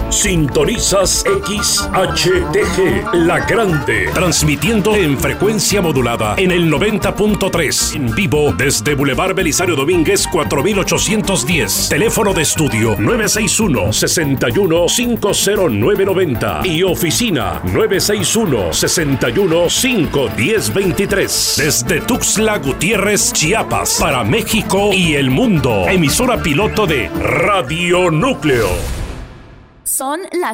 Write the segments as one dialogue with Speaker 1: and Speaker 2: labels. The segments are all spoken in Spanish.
Speaker 1: Sintonizas XHTG, La Grande, transmitiendo en frecuencia modulada en el 90.3, en vivo desde Boulevard Belisario Domínguez 4810. Teléfono de estudio 961-61-50990 y oficina 961-61-51023. Desde Tuxtla Gutiérrez, Chiapas, para México y el mundo. Emisora piloto de Radio Núcleo.
Speaker 2: Son las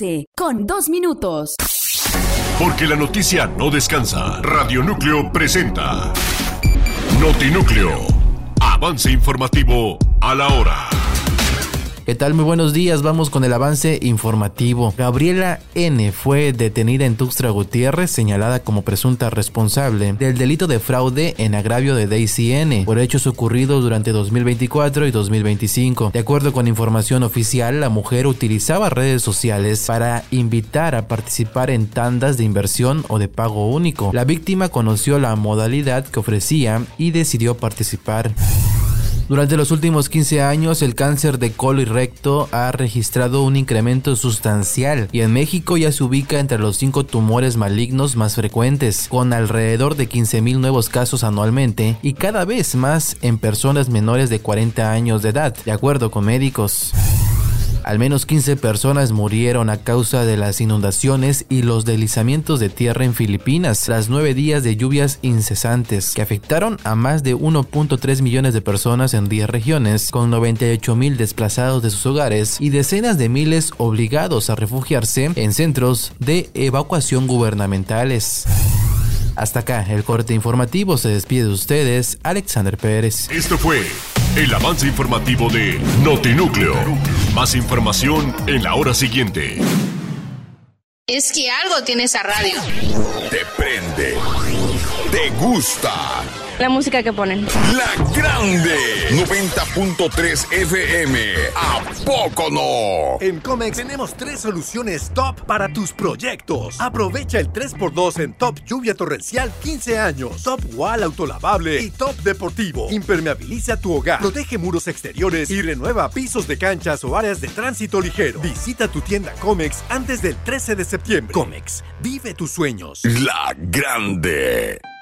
Speaker 2: 11:02.
Speaker 3: Porque la noticia no descansa. Radio Núcleo presenta Notinúcleo. Avance informativo a la hora.
Speaker 4: ¿Qué tal? Muy buenos días, vamos con el avance informativo. Gabriela N. fue detenida en Tuxtla Gutiérrez, señalada como presunta responsable del delito de fraude en agravio de Daisy N. por hechos ocurridos durante 2024 y 2025. De acuerdo con información oficial, la mujer utilizaba redes sociales para invitar a participar en tandas de inversión o de pago único. La víctima conoció la modalidad que ofrecía y decidió participar. Durante los últimos 15 años, el cáncer de colon y recto ha registrado un incremento sustancial y en México ya se ubica entre los 5 tumores malignos más frecuentes, con alrededor de 15,000 nuevos casos anualmente y cada vez más en personas menores de 40 años de edad, de acuerdo con médicos. Al menos 15 personas murieron a causa de las inundaciones y los deslizamientos de tierra en Filipinas tras 9 días de lluvias incesantes que afectaron a más de 1.3 millones de personas en 10 regiones, con 98,000 desplazados de sus hogares y decenas de miles obligados a refugiarse en centros de evacuación gubernamentales. Hasta acá el corte informativo. Se despide de ustedes Alexander Pérez.
Speaker 3: Esto fue el avance informativo de Notinúcleo. Más información en la hora siguiente.
Speaker 5: Es que algo tiene esa radio.
Speaker 6: Te prende. Te gusta.
Speaker 5: La música que ponen.
Speaker 6: La Grande. 90.3 FM. ¿A poco no?
Speaker 7: En Comex tenemos 3 soluciones top para tus proyectos. Aprovecha el 3x2 en Top Lluvia Torrencial 15 años, Top Wall Autolavable y Top Deportivo. Impermeabiliza tu hogar, protege muros exteriores y renueva pisos de canchas o áreas de tránsito ligero. Visita tu tienda Comex antes del 13 de septiembre. Comex, vive tus sueños.
Speaker 6: La Grande.